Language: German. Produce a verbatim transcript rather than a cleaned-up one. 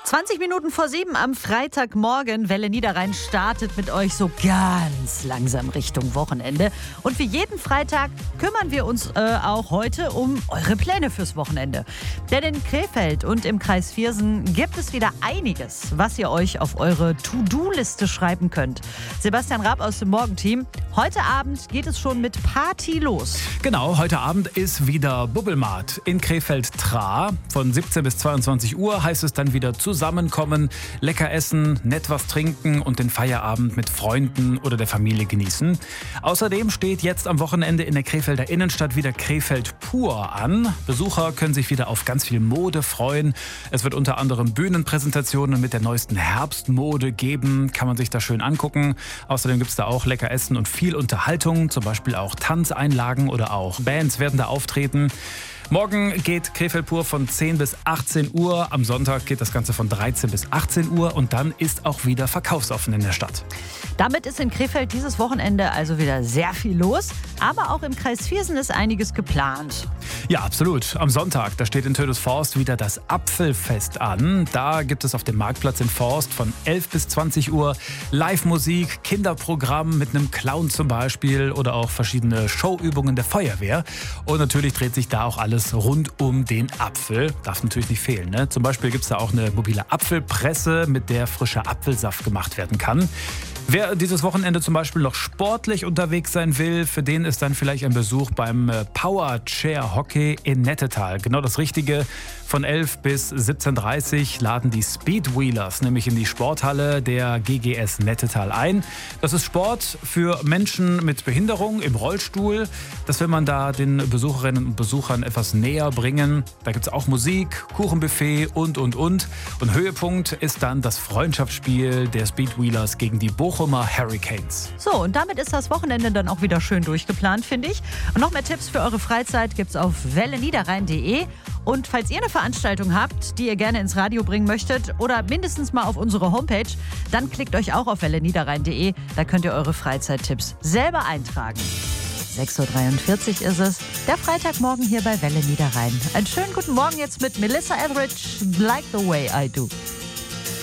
zwanzig Minuten vor sieben am Freitagmorgen. Welle Niederrhein startet mit euch so ganz langsam Richtung Wochenende. Und wie jeden Freitag kümmern wir uns äh, auch heute um eure Pläne fürs Wochenende. Denn in Krefeld und im Kreis Viersen gibt es wieder einiges, was ihr euch auf eure To-Do-Liste schreiben könnt. Sebastian Raab aus dem Morgenteam. Heute Abend geht es schon mit Party los. Genau, heute Abend ist wieder Bubbelmarkt in Krefeld-Trah. Von siebzehn bis zweiundzwanzig Uhr heißt es dann wieder zusammenkommen, lecker essen, nett was trinken und den Feierabend mit Freunden oder der Familie genießen. Außerdem steht jetzt am Wochenende in der Krefelder Innenstadt wieder Krefeld pur an. Besucher können sich wieder auf ganz viel Mode freuen. Es wird unter anderem Bühnenpräsentationen mit der neuesten Herbstmode geben. Kann man sich da schön angucken. Außerdem gibt es da auch lecker Essen und viel Unterhaltung, zum Beispiel auch Tanzeinlagen oder auch Bands werden da auftreten. Morgen geht Krefeld pur von zehn bis achtzehn Uhr. Am Sonntag geht das Ganze von dreizehn bis achtzehn Uhr. Und dann ist auch wieder verkaufsoffen in der Stadt. Damit ist in Krefeld dieses Wochenende also wieder sehr viel los. Aber auch im Kreis Viersen ist einiges geplant. Ja, absolut. Am Sonntag, da steht in Tödesforst wieder das Apfelfest an. Da gibt es auf dem Marktplatz in Forst von elf bis zwanzig Uhr Live-Musik, Kinderprogramm mit einem Clown zum Beispiel oder auch verschiedene Showübungen der Feuerwehr. Und natürlich dreht sich da auch alles rund um den Apfel. Darf natürlich nicht fehlen, ne? Zum Beispiel gibt es da auch eine mobile Apfelpresse, mit der frischer Apfelsaft gemacht werden kann. Wer dieses Wochenende zum Beispiel noch sportlich unterwegs sein will, für den ist dann vielleicht ein Besuch beim Power Chair Hockey in Nettetal. Genau das Richtige. Von elf bis siebzehn Uhr dreißig laden die Speedwheelers nämlich in die Sporthalle der G G S Nettetal ein. Das ist Sport für Menschen mit Behinderung im Rollstuhl. Das will man da den Besucherinnen und Besuchern etwas näher bringen. Da gibt es auch Musik, Kuchenbuffet und, und, und. Und Höhepunkt ist dann das Freundschaftsspiel der Speedwheelers gegen die Bochumer Hurricanes. So, und damit ist das Wochenende dann auch wieder schön durchgeplant, finde ich. Und noch mehr Tipps für eure Freizeit gibt es auf welle niederrhein punkt de. Und falls ihr eine Veranstaltung habt, die ihr gerne ins Radio bringen möchtet oder mindestens mal auf unsere Homepage, dann klickt euch auch auf welle niederrhein punkt de. Da könnt ihr eure Freizeittipps selber eintragen. sechs Uhr dreiundvierzig ist es, der Freitagmorgen hier bei Welle Niederrhein. Einen schönen guten Morgen jetzt mit Melissa Etheridge, Like the Way I Do.